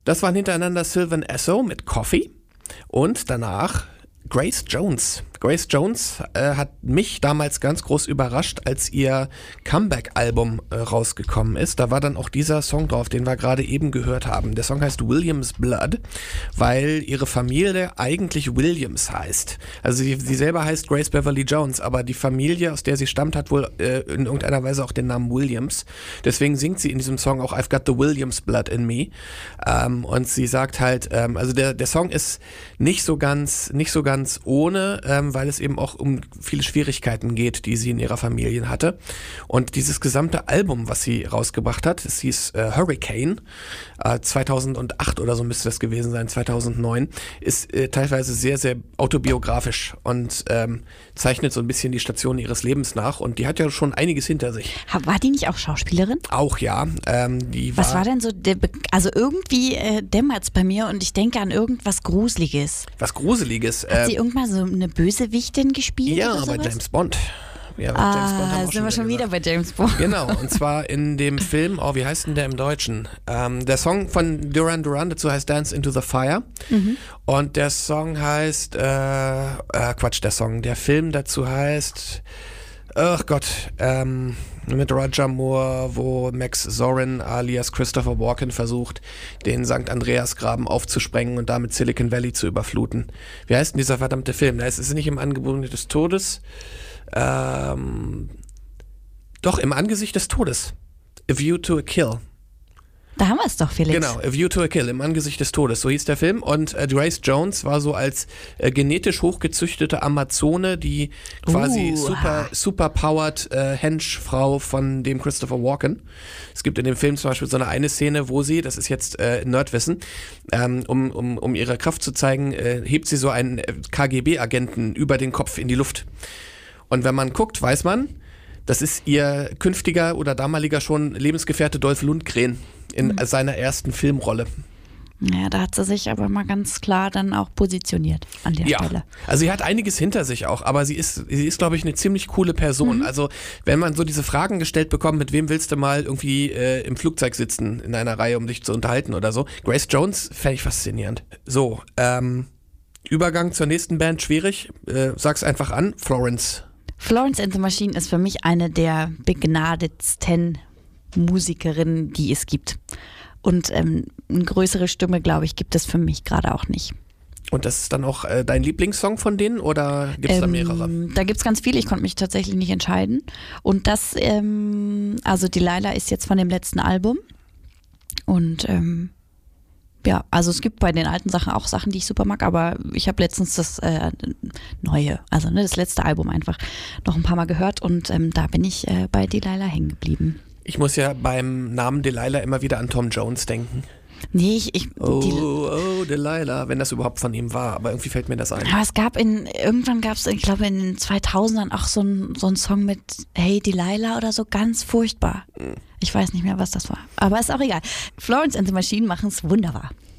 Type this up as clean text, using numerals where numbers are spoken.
Das waren hintereinander Sylvan Esso mit Coffee und danach Grace Jones. Grace Jones hat mich damals ganz groß überrascht, als ihr Comeback-Album rausgekommen ist. Da war dann auch dieser Song drauf, den wir gerade eben gehört haben. Der Song heißt Williams Blood, weil ihre Familie eigentlich Williams heißt. Also sie selber heißt Grace Beverly Jones, aber die Familie, aus der sie stammt, hat wohl in irgendeiner Weise auch den Namen Williams. Deswegen singt sie in diesem Song auch I've got the Williams Blood in me. Und sie sagt halt, also der Song ist nicht so ganz ohne, weil es eben auch um viele Schwierigkeiten geht, die sie in ihrer Familie hatte. Und dieses gesamte Album, was sie rausgebracht hat, es hieß Hurricane, 2008 oder so müsste das gewesen sein, 2009, ist teilweise sehr, sehr autobiografisch und zeichnet so ein bisschen die Station ihres Lebens nach. Und die hat ja schon einiges hinter sich. War die nicht auch Schauspielerin? Auch, ja. Was war denn so, also irgendwie dämmert's bei mir und ich denke an irgendwas Gruseliges. Was Gruseliges? Hat sie irgendwann so eine Bösewichtin gespielt? Ja, oder sowas? bei James Bond. Ja, James Bond haben sind wir schon wieder bei James Bond. Genau, und zwar in dem Film, wie heißt denn der im Deutschen? Der Song von Duran Duran dazu heißt Dance into the Fire. Und der Song heißt, der Film dazu heißt, ach Gott, mit Roger Moore, wo Max Zorin alias Christopher Walken versucht, den St. Andreasgraben aufzusprengen und damit Silicon Valley zu überfluten. Wie heißt denn dieser verdammte Film? Es ist nicht im Angesicht des Todes. Doch, im Angesicht des Todes. A View to a Kill. Da haben wir es doch, Felix. Genau, A View to a Kill, im Angesicht des Todes, so hieß der Film. Und Grace Jones war so als genetisch hochgezüchtete Amazone, die quasi superpowered Henchfrau von dem Christopher Walken. Es gibt in dem Film zum Beispiel so eine Szene, wo sie, das ist jetzt Nerdwissen, um ihre Kraft zu zeigen, hebt sie so einen KGB-Agenten über den Kopf in die Luft. Und wenn man guckt, weiß man, das ist ihr künftiger oder damaliger schon Lebensgefährte Dolph Lundgren in seiner ersten Filmrolle. Ja, da hat sie sich aber mal ganz klar dann auch positioniert an der Stelle. Also sie hat einiges hinter sich auch, aber sie ist glaube ich, eine ziemlich coole Person. Also wenn man so diese Fragen gestellt bekommt, mit wem willst du mal irgendwie im Flugzeug sitzen in einer Reihe, um dich zu unterhalten oder so. Grace Jones fände ich faszinierend. So, Übergang zur nächsten Band schwierig. Sag's einfach an, Florence. Florence and the Machine ist für mich eine der begnadetsten Musikerinnen, die es gibt. Und eine größere Stimme, glaube ich, gibt es für mich gerade auch nicht. Und das ist dann auch dein Lieblingssong von denen oder gibt es da mehrere? Da gibt es ganz viele, ich konnte mich tatsächlich nicht entscheiden. Und das, also Delilah ist jetzt von dem letzten Album. Und ja, also es gibt bei den alten Sachen auch Sachen, die ich super mag, aber ich habe letztens das neue, also das letzte Album einfach noch ein paar Mal gehört und da bin ich bei Delilah hängen geblieben. Ich muss ja beim Namen Delilah immer wieder an Tom Jones denken. Nee, Delilah, wenn das überhaupt von ihm war, aber irgendwie fällt mir das ein. Aber irgendwann gab es, ich glaube in den 2000ern auch so ein Song mit Hey Delilah oder so, ganz furchtbar. Ich weiß nicht mehr, was das war, aber ist auch egal. Florence and the Machine machen es wunderbar.